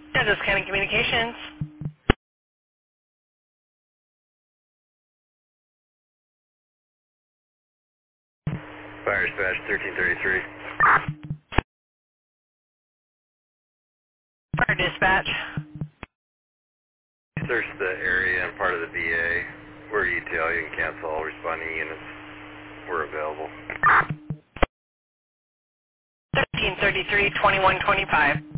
This is County Communications. Fire dispatch 1333. Fire dispatch. Search the area and part of the VA. We're ETL. You can cancel all responding units. We're available. 1333, 2125.